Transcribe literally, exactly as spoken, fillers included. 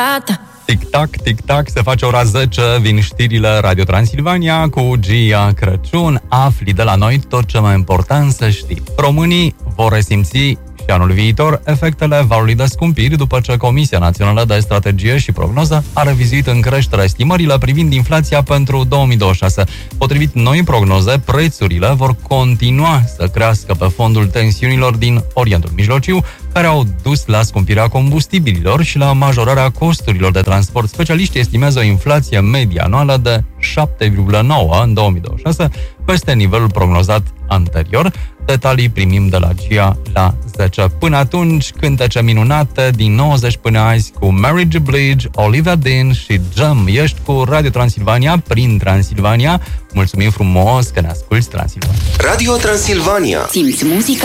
Tic-tac, tic-tac, se face ora zece, vin știrile Radio Transilvania cu Gia Crăciun. Afli de la noi tot ce mai important să știi. Românii vor resimți și anul viitor efectele valului de scumpiri după ce Comisia Națională de Strategie și Prognoză a revizuit în creștere estimările privind inflația pentru două mii douăzeci și șase. Potrivit noi prognoze, prețurile vor continua să crească pe fondul tensiunilor din Orientul Mijlociu, care au dus la scumpirea combustibililor și la majorarea costurilor de transport. Specialiștii estimează o inflație medie anuală de șapte virgulă nouă în două mii douăzeci și șase, peste nivelul prognozat anterior. Detalii primim de la Gia la zece. Până atunci, cântece minunate din nouăzeci până azi cu Mary J. Blige, Olivia Dean și Jam. Ești cu Radio Transilvania prin Transilvania. Mulțumim frumos că ne asculti, Transilvania. Radio Transilvania. Simți muzica